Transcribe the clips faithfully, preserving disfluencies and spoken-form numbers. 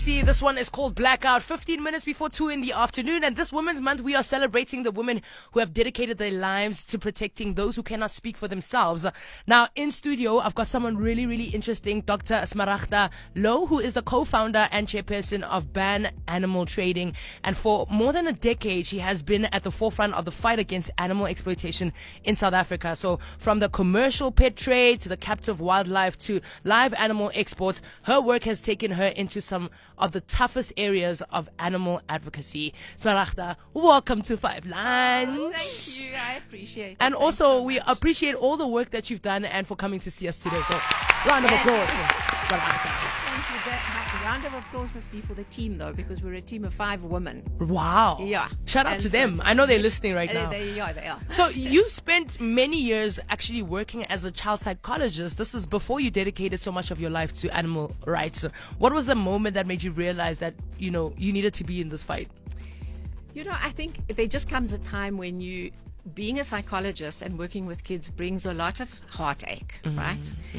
See, this one is called Blackout, fifteen minutes before two in the afternoon. And this Women's Month, we are celebrating the women who have dedicated their lives to protecting those who cannot speak for themselves. Now, in studio, I've got someone really, really interesting, Doctor Smaragda Louw, who is the co-founder and chairperson of Ban Animal Trading. And for more than a decade, she has been at the forefront of the fight against animal exploitation in South Africa. So from the commercial pet trade to the captive wildlife to live animal exports, her work has taken her into some of the toughest areas of animal advocacy. Smaragda, welcome to Five Lines. Oh, thank you. I appreciate it. And Thanks also, so we much. appreciate all the work that you've done and for coming to see us today. So, round of Yes. applause for Smaragda. Thank you. That round of applause must be for the team, though, because we're a team of five women. Wow. Yeah. Shout out And to so- them. I know they're listening right now. They, they are. They are. So you spent many years actually working as a child psychologist. This is before you dedicated so much of your life to animal rights. What was the moment that made you realize that, you know, you needed to be in this fight? You know, I think there just comes a time when you, being a psychologist and working with kids brings a lot of heartache, right?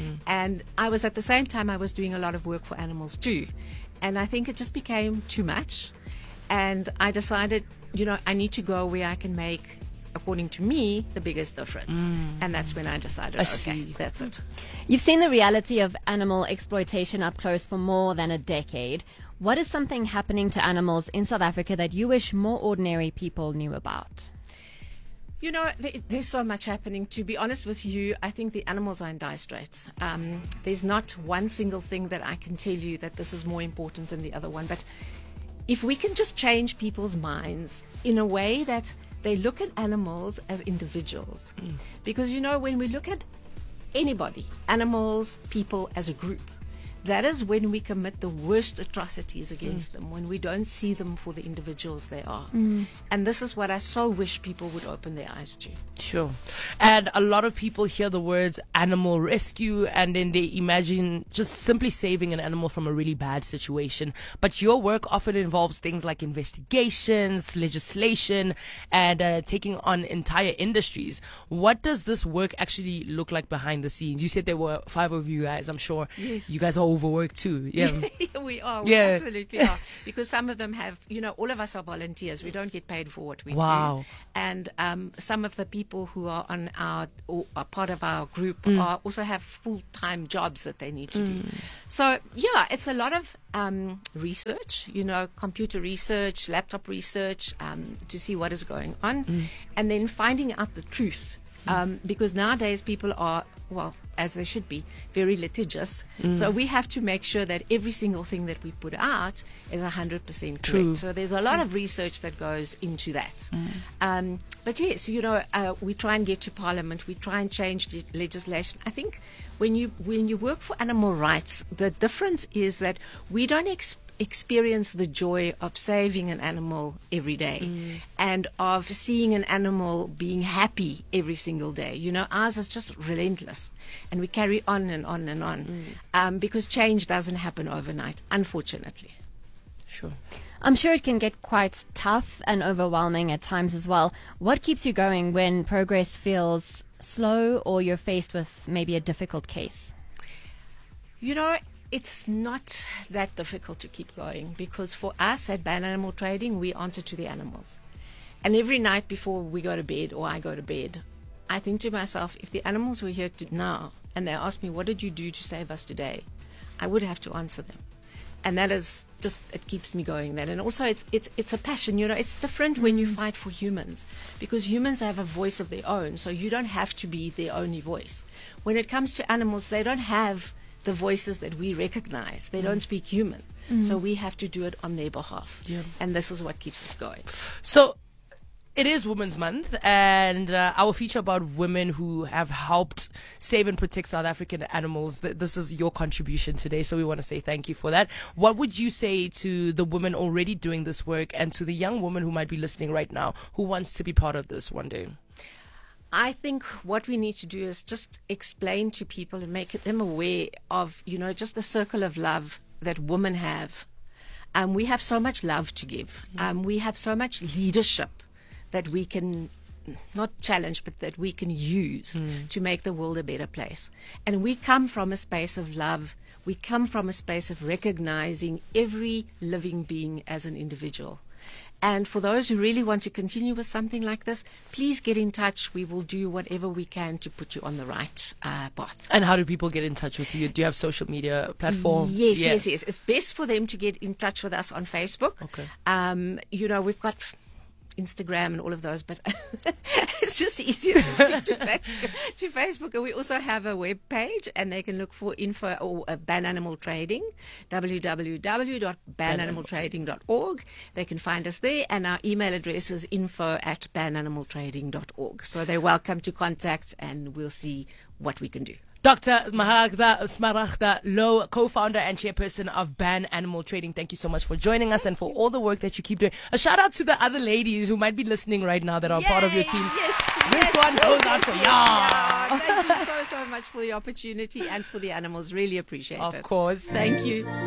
And I was at the same time, I was doing a lot of work for animals too. And I think it just became too much. And I decided, you know, I need to go where I can make, according to me, the biggest difference. And that's when I decided, I okay, see. that's it. You've seen the reality of animal exploitation up close for more than a decade. What is something happening to animals in South Africa that you wish more ordinary people knew about? You know, there, there's so much happening. To be honest with you, I think the animals are in dire straits. Um, there's not one single thing that I can tell you that this is more important than the other one. But if we can just change people's minds in a way that they look at animals as individuals. Because, you know, when we look at anybody, animals, people as a group, that is when we commit the worst atrocities against them, when we don't see them for the individuals they are. And this is what I so wish people would open their eyes to. Sure. And a lot of people hear the words animal rescue and then they imagine just simply saving an animal from a really bad situation. But your work often involves things like investigations, legislation, and uh, taking on entire industries. What does this work actually look like behind the scenes? You said there were five of you guys. I'm sure Yes. you guys are overworked too. Yeah. we are. We Yeah. absolutely are. Because some of them have, you know, all of us are volunteers. We don't get paid for what we Wow. do. And um, some of the people who are on our, or are part of our group Mm. are also have full-time jobs that they need to do. So, yeah, it's a lot of um, research, you know, computer research, laptop research, um, to see what is going on. Mm. And then finding out the truth. Um, because nowadays people are, well, as they should be, very litigious. So we have to make sure that every single thing that we put out is one hundred percent correct. True. So there's a lot of research that goes into that. Um, but yes, you know, uh, we try and get to Parliament. We try and change le- legislation. I think when you when you work for animal rights, the difference is that we don't expect experience the joy of saving an animal every day and of seeing an animal being happy every single day. You know, ours is just relentless and we carry on and on and on um, because change doesn't happen overnight, unfortunately. Sure. I'm sure it can get quite tough and overwhelming at times as well. What keeps you going when progress feels slow or you're faced with maybe a difficult case? You know, it's not that difficult to keep going because for us at Ban Animal Trading, we answer to the animals. And every night before we go to bed or I go to bed, I think to myself, if the animals were here to now and they ask me, what did you do to save us today? I would have to answer them. And that is just, it keeps me going then. And also it's, it's, it's a passion, you know, it's different when you fight for humans because humans have a voice of their own. So you don't have to be their only voice. When it comes to animals, they don't have the voices that we recognize. They don't speak human. So we have to do it on their behalf. Yeah. And this is what keeps us going. So it is Women's Month, and uh, our feature about women who have helped save and protect South African animals. Th- This is your contribution today, so we want to say thank you for that. What would you say to the women already doing this work and to the young woman who might be listening right now who wants to be part of this one day? I think what we need to do is just explain to people and make them aware of, you know, just the circle of love that women have. Um, we have so much love to give. Um, we have so much leadership that we can not challenge, but that we can use Mm. to make the world a better place. And we come from a space of love. We come from a space of recognizing every living being as an individual. And for those who really want to continue with something like this, please get in touch. We will do whatever we can to put you on the right uh, path. And how do people get in touch with you? Do you have social media platform? Yes, Yeah. yes, yes. It's best for them to get in touch with us on Facebook. Okay. Um, you know, we've got Instagram and all of those, but it's just easier to stick to Facebook, to Facebook. And we also have a web page, and they can look for info or uh, Ban Animal Trading, w w w dot ban animal trading dot org. They can find us there, and our email address is info at ban animal trading dot org. So they're welcome to contact, and we'll see what we can do. Doctor Smaragda, Smaragda Low, co-founder and chairperson of Ban Animal Trading. Thank you so much for joining us and for all the work that you keep doing. A shout out to the other ladies who might be listening right now that are part of your team. Yes, This yes, one goes out for yes, y'all. yeah. Thank you so, so much for the opportunity and for the animals. Really appreciate it. Of course. Thank you.